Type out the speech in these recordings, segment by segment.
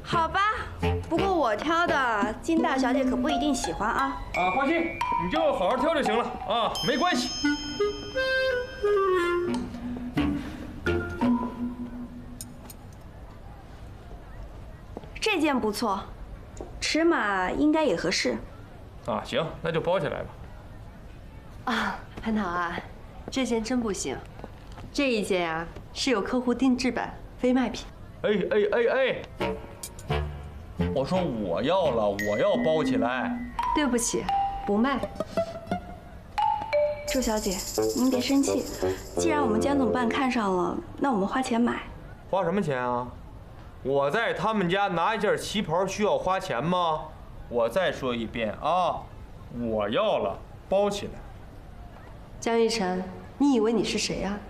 好吧，不过我挑的金大小姐可不一定喜欢啊。 啊，放心，你就好好挑就行了啊，没关系。 这件不错，尺码应该也合适。 啊，行，那就包起来吧。 啊，蟠桃啊，这件真不行，这一件啊是有客户定制版，非卖品。 哎！我说我要了，我要包起来。 对不起，不卖。 周小姐，您别生气，既然我们江总办看上了，那我们花钱买。 花什么钱啊？我在他们家拿一件旗袍需要花钱吗？我再说一遍啊，我要了，包起来。 江玉成，你以为你是谁啊？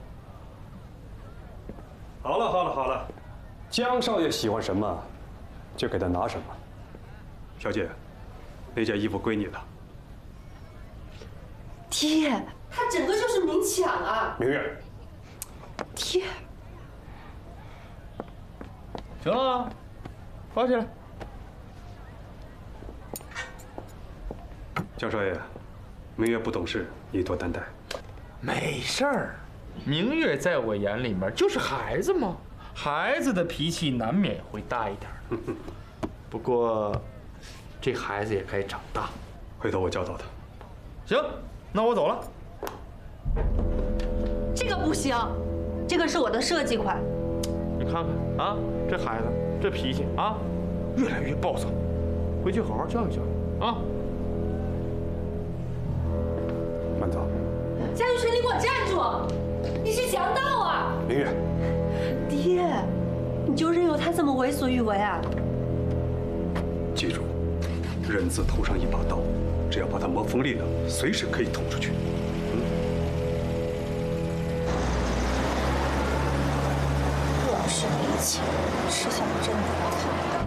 好了，江少爷喜欢什么，就给他拿什么。小姐，那件衣服归你了。 爹，他整个就是明抢啊！ 明月， 爹， 行了，包起来。 江少爷，明月不懂事，你多担待。 没事儿，明月在我眼里面就是孩子嘛，孩子的脾气难免会大一点的。不过，这孩子也该长大。 回头我教导他。 行，那我走了。 这个不行，这个是我的设计款。 你看看啊，这孩子这脾气啊，越来越暴躁，回去好好教育教育啊。 慢走。 江玉成，你给我站住！你是强盗啊！ 明月， 爹，你就任由他这么为所欲为啊？ 记住，人字头上一把刀，只要把它磨锋利了，随时可以捅出去。 要是没钱，吃相真难看。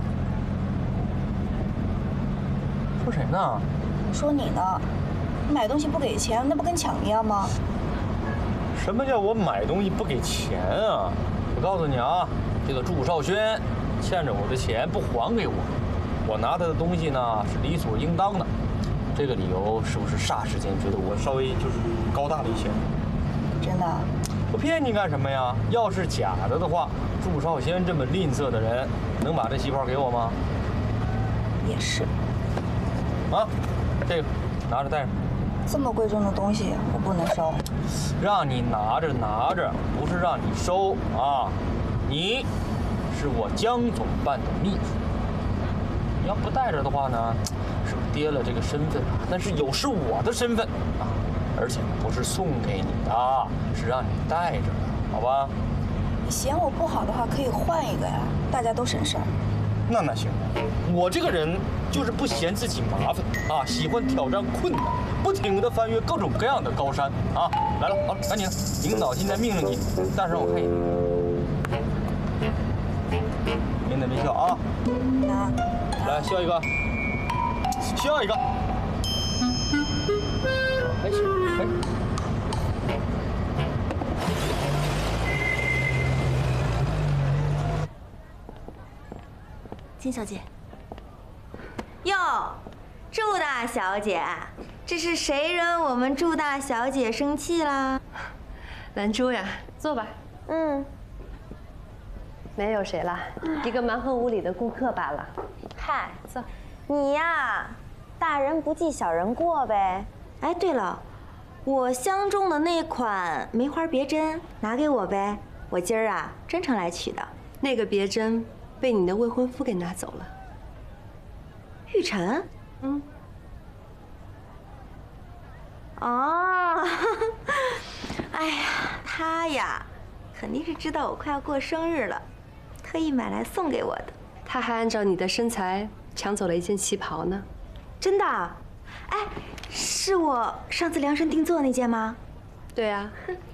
说谁呢？ 说你呢，你买东西不给钱，那不跟抢一样吗？ 什么叫我买东西不给钱啊？我告诉你啊，这个祝少轩欠着我的钱不还给我，我拿他的东西呢是理所应当的。这个理由是不是霎时间觉得我稍微就是高大了一些？ 真的？ 我骗你干什么呀？要是假的话，祝少轩这么吝啬的人，能把这旗袍给我吗？ 也是。 啊，这个拿着带上。 这么贵重的东西我不能收。 让你拿着，不是让你收啊！你是我江总办的秘书，你要不带着的话呢，是跌了这个身份，但是有失我的身份啊！而且不是送给你的，是让你带着的，好吧？ 你嫌我不好的话，可以换一个呀，大家都省事儿。 那行，我这个人就是不嫌自己麻烦啊，喜欢挑战困难，不停地翻越各种各样的高山啊！来了，好了，赶紧的，领导现在命令你，带上我看一眼，面带微笑啊！来笑一个，笑一个，哎， 金小姐，哟，祝大小姐，这是谁惹我们祝大小姐生气啦？ 兰珠呀，坐吧。没有谁了，一个蛮横无理的顾客罢了。 嗨， 坐。 你呀，大人不计小人过呗。哎，对了，我相中的那款梅花别针拿给我呗，我今儿啊专程来取的。 那个别针被你的未婚夫给拿走了。 玉成？哦，哎呀，他呀，肯定是知道我快要过生日了，特意买来送给我的。 他还按照你的身材抢走了一件旗袍呢。 真的？哎，是我上次量身定做那件吗？ 对啊，